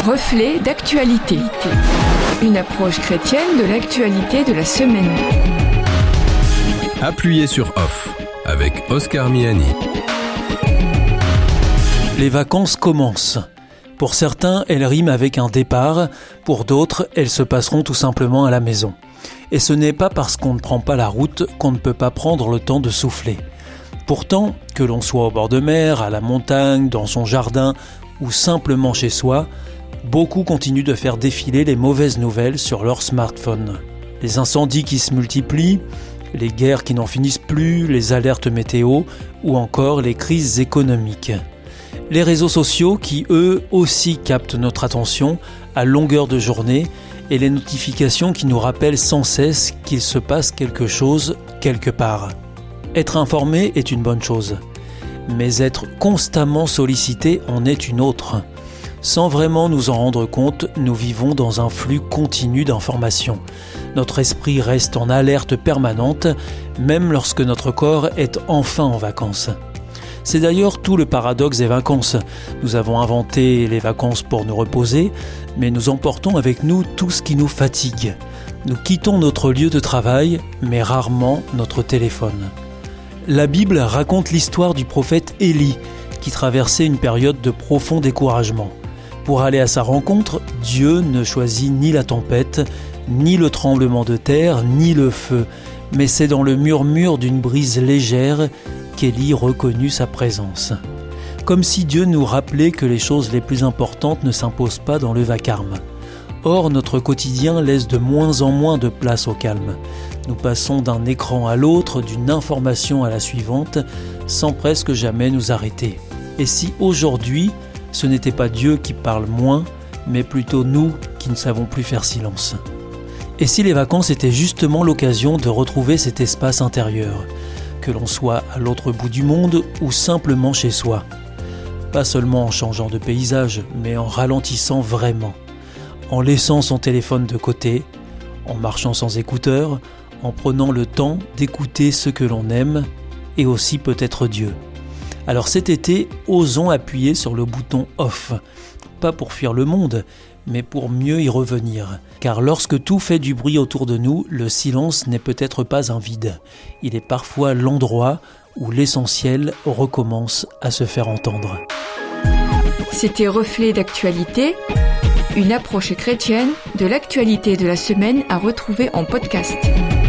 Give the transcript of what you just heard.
Reflet d'actualité. Une approche chrétienne de l'actualité de la semaine. Appuyez sur Off avec Oscar Miani. Les vacances commencent. Pour certains, elles riment avec un départ. Pour d'autres, elles se passeront tout simplement à la maison. Et ce n'est pas parce qu'on ne prend pas la route qu'on ne peut pas prendre le temps de souffler. Pourtant, que l'on soit au bord de mer, à la montagne, dans son jardin ou simplement chez soi, beaucoup continuent de faire défiler les mauvaises nouvelles sur leur smartphone. Les incendies qui se multiplient, les guerres qui n'en finissent plus, les alertes météo ou encore les crises économiques. Les réseaux sociaux qui, eux, aussi captent notre attention à longueur de journée et les notifications qui nous rappellent sans cesse qu'il se passe quelque chose quelque part. Être informé est une bonne chose, mais être constamment sollicité en est une autre. Sans vraiment nous en rendre compte, nous vivons dans un flux continu d'informations. Notre esprit reste en alerte permanente, même lorsque notre corps est enfin en vacances. C'est d'ailleurs tout le paradoxe des vacances. Nous avons inventé les vacances pour nous reposer, mais nous emportons avec nous tout ce qui nous fatigue. Nous quittons notre lieu de travail, mais rarement notre téléphone. La Bible raconte l'histoire du prophète Élie, qui traversait une période de profond découragement. Pour aller à sa rencontre, Dieu ne choisit ni la tempête, ni le tremblement de terre, ni le feu, mais c'est dans le murmure d'une brise légère qu'Élie reconnut sa présence. Comme si Dieu nous rappelait que les choses les plus importantes ne s'imposent pas dans le vacarme. Or, notre quotidien laisse de moins en moins de place au calme. Nous passons d'un écran à l'autre, d'une information à la suivante, sans presque jamais nous arrêter. Et si aujourd'hui, ce n'était pas Dieu qui parle moins, mais plutôt nous qui ne savons plus faire silence? Et si les vacances étaient justement l'occasion de retrouver cet espace intérieur, que l'on soit à l'autre bout du monde ou simplement chez soi? Pas seulement en changeant de paysage, mais en ralentissant vraiment, en laissant son téléphone de côté, en marchant sans écouteurs, en prenant le temps d'écouter ce que l'on aime et aussi peut-être Dieu. Alors cet été, osons appuyer sur le bouton off, pas pour fuir le monde, mais pour mieux y revenir. Car lorsque tout fait du bruit autour de nous, le silence n'est peut-être pas un vide. Il est parfois l'endroit où l'essentiel recommence à se faire entendre. C'était Reflet d'actualité, une approche chrétienne de l'actualité de la semaine à retrouver en podcast.